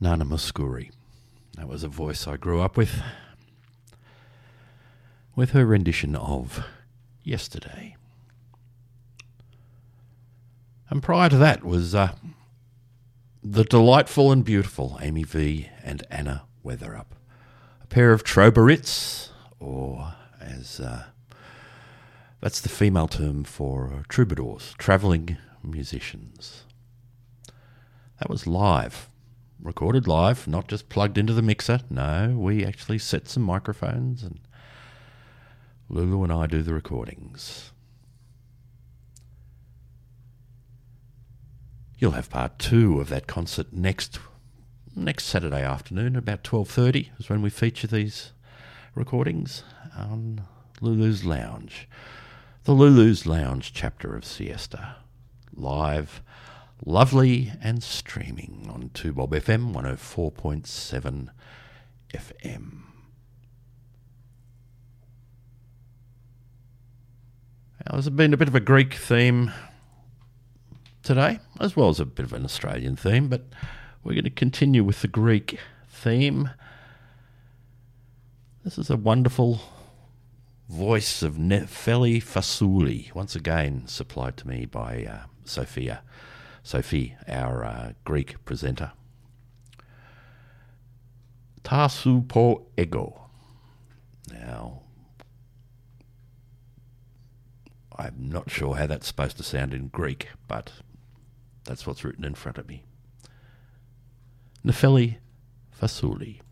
Nana Mouskouri. That was a voice I grew up with her rendition of Yesterday. And prior to that was the delightful and beautiful Amy V and Anna Weatherup. A pair of Trobarits, or as that's the female term for troubadours, travelling musicians. That was live, recorded live, not just plugged into the mixer. No, we actually set some microphones and Lulu and I do the recordings. You'll have part 2 of that concert next Saturday afternoon, about 12:30 is when we feature these recordings on Lulu's Lounge. The Lulu's Lounge chapter of Siesta. Live, lovely and streaming on 2Bob FM 104.7 FM. Now, there's been a bit of a Greek theme today, as well as a bit of an Australian theme, but we're going to continue with the Greek theme. This is a wonderful voice of Nefeli Fassouli, once again supplied to me by Sophie, our Greek presenter. Tasu po ego. Now, I'm not sure how that's supposed to sound in Greek, but that's what's written in front of me. Nefeli Fassouli.